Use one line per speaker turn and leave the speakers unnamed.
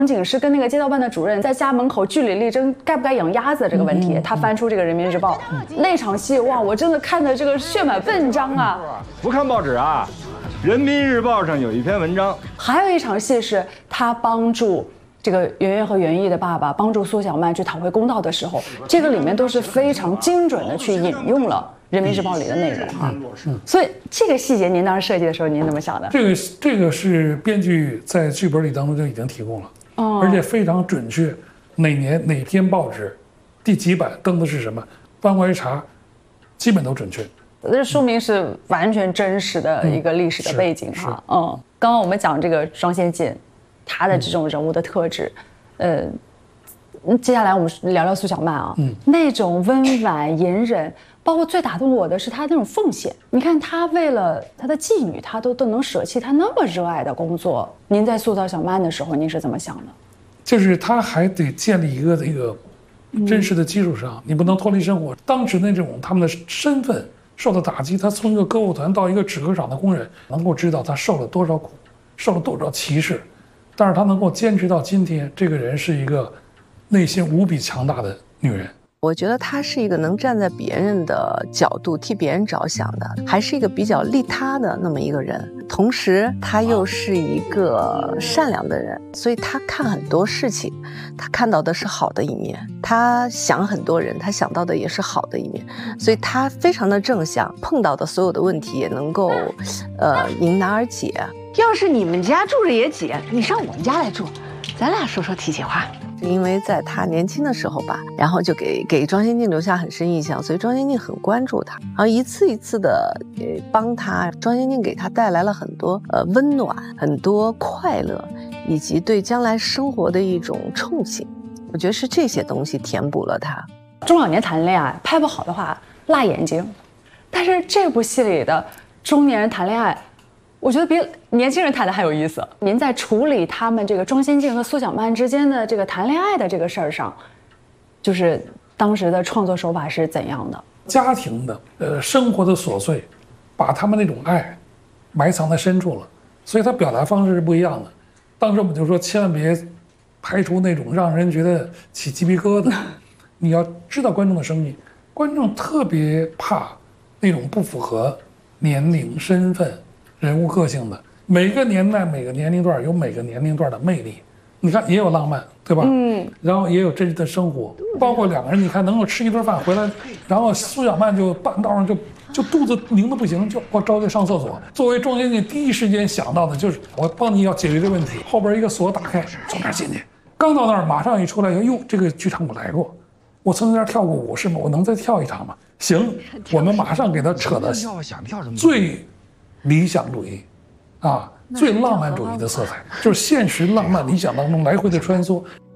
警是跟那个街道办的主任在家门口据理力争该不该养鸭子这个问题，他翻出这个《人民日报》那场戏，哇，我真的看的这个血满奋张啊！
不看报纸啊，《人民日报》上有一篇文章，
还有一场戏是他帮助这个圆圆和袁毅的爸爸帮助苏小曼去讨回公道的时候，这个里面都是非常精准的去引用了《人民日报》里的内容啊。所以这个细节您当时设计的时候，您怎么想的？
这个是编剧在剧本里当中就已经提供了。而且非常准确，哪年哪篇报纸，第几版登的是什么，翻过来一查，基本都准确。
这说明是完全真实的一个历史的背景哈。刚刚我们讲这个庄先进，他的这种人物的特质，接下来我们聊聊苏小曼啊，那种温婉隐忍，包括最打动我的是他那种奉献。你看他为了他的妓女，他都能舍弃他那么热爱的工作。您在塑造小曼的时候，您是怎么想的？
就是他还得建立一个这个真实的基础上，你不能脱离生活。当时那种他们的身份受到打击，他从一个歌舞团到一个纸壳厂的工人，能够知道他受了多少苦，受了多少歧视，但是他能够坚持到今天，这个人是一个内心无比强大的女人。
我觉得她是一个能站在别人的角度替别人着想的，还是一个比较利他的那么一个人。同时，她又是一个善良的人，所以她看很多事情，她看到的是好的一面；她想很多人，她想到的也是好的一面，所以她非常的正向，碰到的所有的问题也能够，迎难而解。
要是你们家住着也挤，你上我们家来住，咱俩说说题企话。
因为在他年轻的时候吧，然后就给庄先进留下很深印象，所以庄先进很关注他，然后一次一次的帮他。庄先进给他带来了很多温暖，很多快乐，以及对将来生活的一种憧憬。我觉得是这些东西填补了他。
中老年谈恋爱拍不好的话辣眼睛，但是这部戏里的中年人谈恋爱，我觉得比年轻人谈的还有意思。您在处理他们这个庄先进和苏小曼之间的这个谈恋爱的这个事儿上，就是当时的创作手法是怎样的？
家庭的生活的琐碎，把他们那种爱埋藏在深处了，所以他表达方式是不一样的。当时我们就说，千万别拍出那种让人觉得起鸡皮疙瘩。你要知道观众的声音，观众特别怕那种不符合年龄、身份、人物个性的。每个年代、每个年龄段有每个年龄段的魅力。你看，也有浪漫，对吧？然后也有真实的生活，包括两个人，你看能够吃一顿饭回来，然后苏小曼就半道上就肚子拧得不行，就我着急上厕所。作为庄先进，第一时间想到的就是我帮你要解决这问题。后边一个锁打开，从哪儿进去？刚到那儿，马上一出来，哟，这个剧场我来过，我曾经在那儿跳过舞，是吗？我能再跳一场吗？行，我们马上给他扯到最理想主义，最浪漫主义的色彩，就是现实、浪漫、理想当中来回的穿梭。